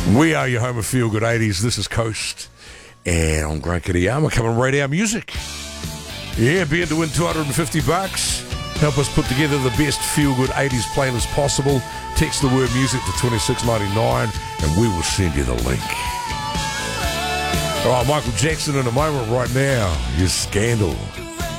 We are your home of Feel Good 80s. This is Coast. And I'm Grant Kitayama. Come and rate our music. Yeah, be in to win $250. Help us put together the best Feel Good 80s playlist possible. Text the word music to 2699 and we will send you the link. All right, Michael Jackson in a moment right now. Your Scandal.